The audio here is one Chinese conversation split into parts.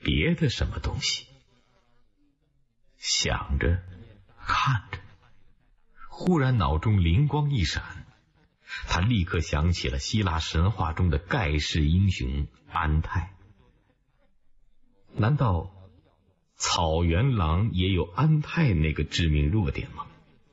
别的什么东西。想着，看着，忽然脑中灵光一闪，他立刻想起了希腊神话中的盖世英雄安泰。难道草原狼也有安泰那个致命弱点吗？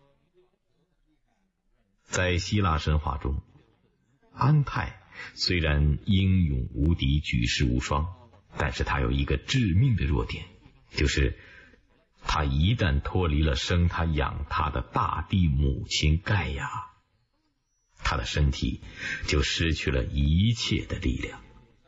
在希腊神话中，安泰虽然英勇无敌、举世无双，但是他有一个致命的弱点，就是他一旦脱离了生他养他的大地母亲盖亚，他的身体就失去了一切的力量。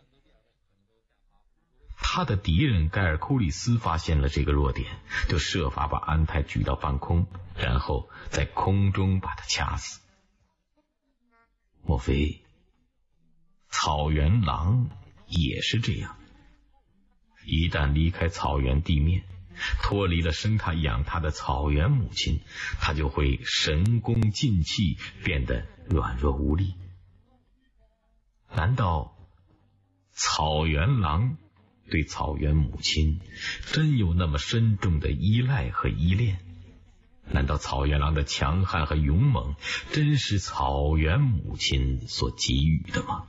他的敌人盖尔库里斯发现了这个弱点，就设法把安泰举到半空，然后在空中把他掐死。莫非草原狼也是这样？一旦离开草原地面，脱离了生他养他的草原母亲，他就会神功尽弃，变得软弱无力。难道草原狼对草原母亲真有那么深重的依赖和依恋？难道草原狼的强悍和勇猛真是草原母亲所给予的吗？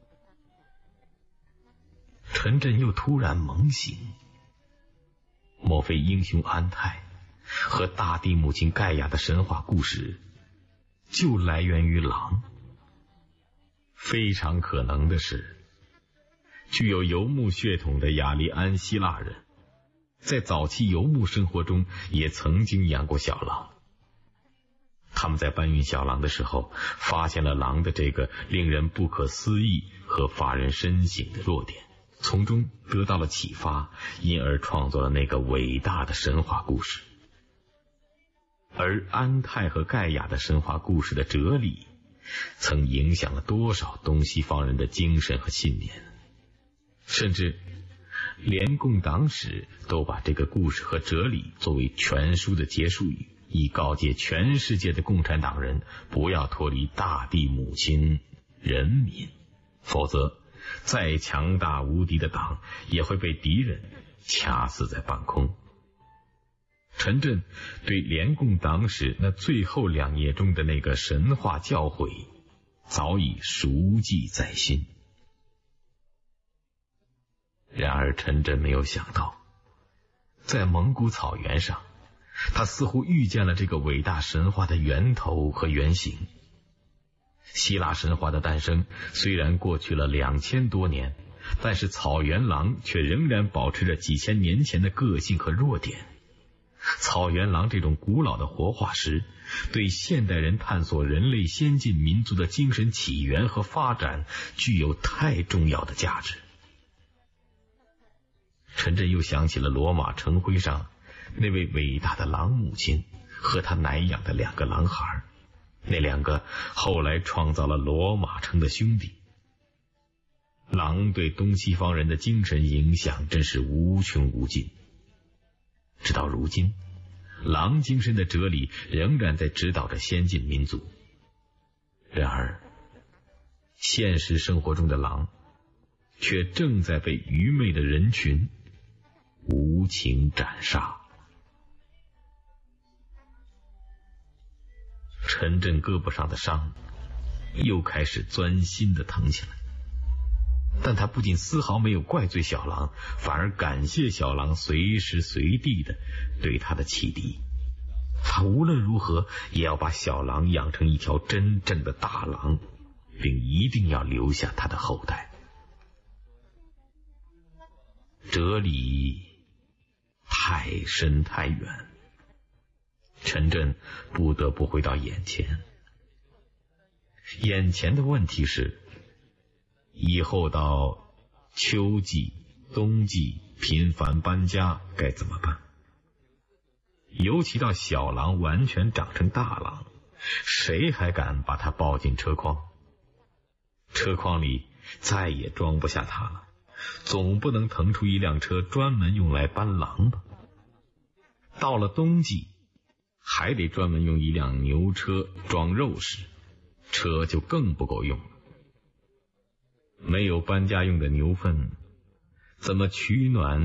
陈震又突然猛醒，莫非英雄安泰和大地母亲盖亚的神话故事就来源于狼？非常可能的是，具有游牧血统的雅利安希腊人在早期游牧生活中也曾经养过小狼。他们在搬运小狼的时候，发现了狼的这个令人不可思议和发人深省的弱点，从中得到了启发，因而创作了那个伟大的神话故事。而安泰和盖亚的神话故事的哲理，曾影响了多少东西方人的精神和信念，甚至联共党史都把这个故事和哲理作为全书的结束语，以告诫全世界的共产党人不要脱离大地母亲人民，否则再强大无敌的党也会被敌人掐死在半空。陈震对联共党史那最后2页中的那个神话教诲早已熟记在心。然而陈震没有想到，在蒙古草原上，他似乎遇见了这个伟大神话的源头和原型。希腊神话的诞生虽然过去了2000多年，但是草原狼却仍然保持着几千年前的个性和弱点。草原狼这种古老的活化石，对现代人探索人类先进民族的精神起源和发展具有太重要的价值。陈震又想起了罗马城徽上那位伟大的狼母亲和她奶养的2个狼孩，那2个后来创造了罗马城的兄弟。狼对东西方人的精神影响真是无穷无尽。直到如今，狼精神的哲理仍然在指导着先进民族。然而现实生活中的狼却正在被愚昧的人群无情斩杀。陈震胳膊上的伤又开始钻心地疼起来，但他不仅丝毫没有怪罪小狼，反而感谢小狼随时随地的对他的启迪。他无论如何也要把小狼养成一条真正的大狼，并一定要留下他的后代。哲理太深太远，陈震不得不回到眼前。眼前的问题是，以后到秋季、冬季频繁搬家该怎么办？尤其到小狼完全长成大狼，谁还敢把它抱进车筐？车筐里再也装不下它了，总不能腾出一辆车专门用来搬狼吧？到了冬季，还得专门用一辆牛车装肉食，车就更不够用了。没有搬家用的牛粪，怎么取暖